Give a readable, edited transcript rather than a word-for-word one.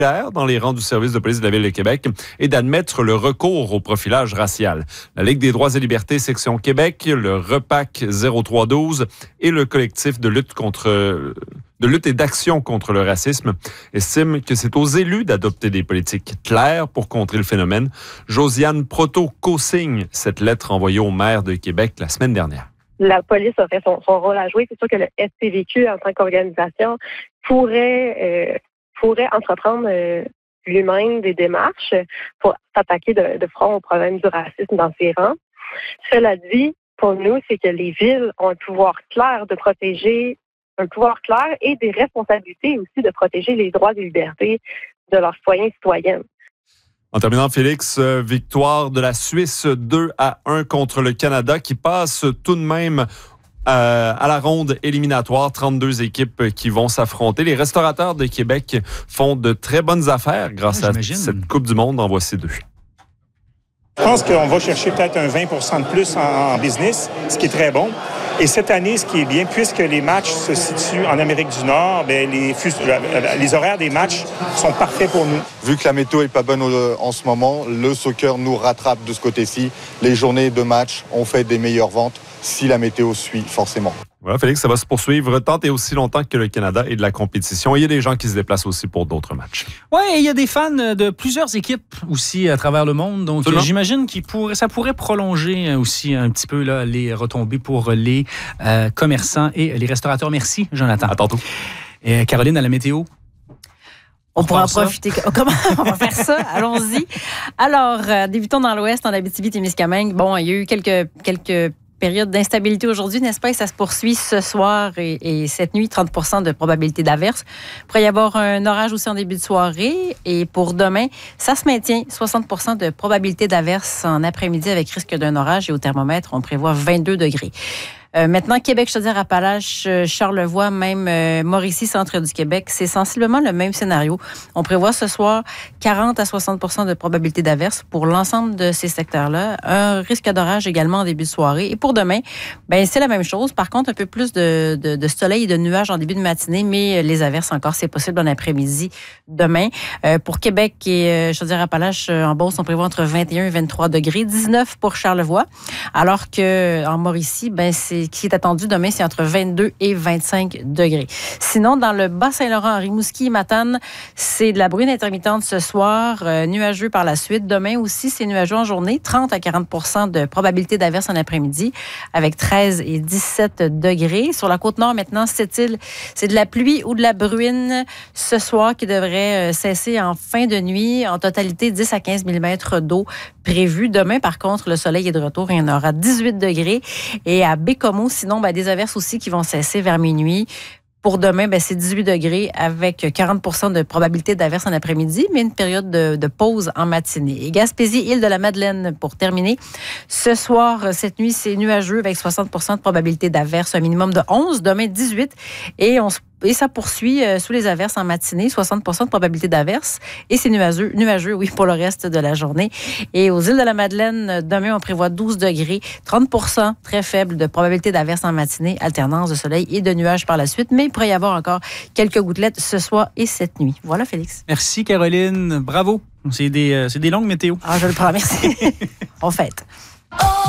dans les rangs du service de police de la Ville de Québec et d'admettre le recours au profilage racial. La Ligue des droits et libertés section Québec, le REPAC 0312 et le collectif de lutte et d'action contre le racisme estiment que c'est aux élus d'adopter des politiques claires pour contrer le phénomène. Josiane Proto co-signe cette lettre envoyée au maire de Québec la semaine dernière. La police aurait son rôle à jouer. C'est sûr que le SPVQ, en tant qu'organisation, pourrait entreprendre lui-même des démarches pour s'attaquer de front au problème du racisme dans ses rangs. Cela dit, pour nous, c'est que les villes ont un pouvoir clair de protéger, un pouvoir clair et des responsabilités aussi de protéger les droits et libertés de leurs citoyens et citoyennes. En terminant, Félix, victoire de la Suisse 2-1 contre le Canada qui passe tout de même à la ronde éliminatoire. 32 équipes qui vont s'affronter. Les restaurateurs de Québec font de très bonnes affaires grâce à cette Coupe du Monde. En voici deux. Je pense qu'on va chercher peut-être un 20 % de plus en business, ce qui est très bon. Et cette année, ce qui est bien, puisque les matchs se situent en Amérique du Nord, les horaires des matchs sont parfaits pour nous. Vu que la météo n'est pas bonne en ce moment, le soccer nous rattrape de ce côté-ci. Les journées de match, on fait des meilleures ventes si la météo suit forcément. Voilà, Félix, ça va se poursuivre tant et aussi longtemps que le Canada ait de la compétition. Il y a des gens qui se déplacent aussi pour d'autres matchs. Oui, il y a des fans de plusieurs équipes aussi à travers le monde. Donc, j'imagine ça pourrait prolonger aussi un petit peu là, les retombées pour les commerçants et les restaurateurs. Merci, Jonathan. À tantôt. Et Caroline, à la météo. On pourra en profiter. Comment on va faire ça? Allons-y. Alors, débutons dans l'Ouest, en Abitibi-Témiscamingue. Bon, il y a eu quelques période d'instabilité aujourd'hui, n'est-ce pas? Et ça se poursuit ce soir et cette nuit, 30 % de probabilité d'averse. Il pourrait y avoir un orage aussi en début de soirée. Et pour demain, ça se maintient, 60 % de probabilité d'averse en après-midi avec risque d'un orage. Et au thermomètre, on prévoit 22 degrés. Maintenant, Québec, Chaudière-Appalaches, Charlevoix, même Mauricie, centre du Québec, c'est sensiblement le même scénario. On prévoit ce soir 40 à 60 % de probabilité d'averse pour l'ensemble de ces secteurs-là. Un risque d'orage également en début de soirée. Et pour demain, c'est la même chose. Par contre, un peu plus de soleil et de nuages en début de matinée, mais les averses encore, c'est possible en après-midi demain. Pour Québec et Chaudière-Appalaches, en Beauce, on prévoit entre 21 et 23 degrés, 19 pour Charlevoix, alors que en Mauricie, ce qui est attendu demain, c'est entre 22 et 25 degrés. Sinon, dans le Bas-Saint-Laurent, Rimouski et Matane, c'est de la bruine intermittente ce soir, nuageux par la suite. Demain aussi, c'est nuageux en journée, 30 à 40 % de probabilité d'averse en après-midi, avec 13 et 17 degrés. Sur la Côte-Nord, maintenant, Sept-Îles, c'est de la pluie ou de la bruine ce soir qui devrait cesser en fin de nuit. En totalité, 10 à 15 mm d'eau prévue. Demain, par contre, le soleil est de retour et il y en aura 18 degrés. Et à Bécomo, sinon, des averses aussi qui vont cesser vers minuit. Pour demain, c'est 18 degrés avec 40 % de probabilité d'averse en après-midi, mais une période de pause en matinée. Et Gaspésie, Île-de-la-Madeleine, pour terminer. Ce soir, cette nuit, c'est nuageux avec 60 % de probabilité d'averse, un minimum de 11. Demain, 18. Et ça poursuit sous les averses en matinée, 60 % de probabilité d'averse. Et c'est nuageux, oui, pour le reste de la journée. Et aux îles de la Madeleine, demain, on prévoit 12 degrés, 30 % très faible de probabilité d'averse en matinée, alternance de soleil et de nuages par la suite. Mais il pourrait y avoir encore quelques gouttelettes ce soir et cette nuit. Voilà, Félix. Merci, Caroline. Bravo. C'est des longues météos. Je le prends, merci. On fête.